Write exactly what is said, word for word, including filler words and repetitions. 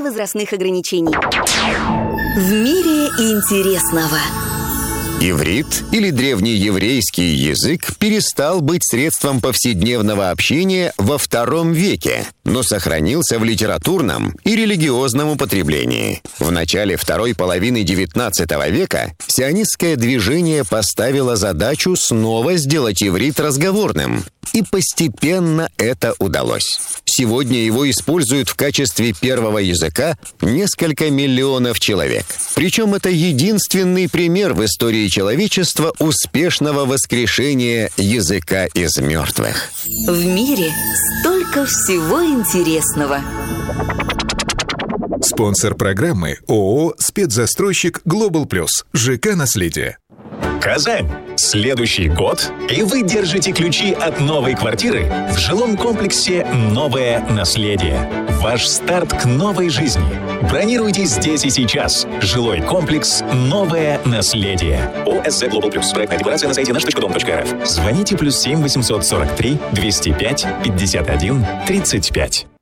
возрастных ограничений. В мире интересного. Иврит, или древнееврейский язык, перестал быть средством повседневного общения во втором веке, но сохранился в литературном и религиозном употреблении. В начале второй половины девятнадцатого века сионистское движение поставило задачу снова сделать иврит разговорным, и постепенно это удалось. Сегодня его используют в качестве первого языка несколько миллионов человек. Причем это единственный пример в истории человечества успешного воскрешения языка из мертвых. В мире столько всего интересного. Спонсор программы ООО «Спецзастройщик Глобал Плюс». ЖК «Наследие». Казань. Следующий год, и вы держите ключи от новой квартиры в жилом комплексе «Новое наследие». Ваш старт к новой жизни. Бронируйте здесь и сейчас. Жилой комплекс «Новое наследие». ОСЗ Global Plus. Проектная декларация на сайте наш точка дом точка эр эф. Звоните плюс семь восемьсот сорок три двести пять пятьдесят один тридцать пять.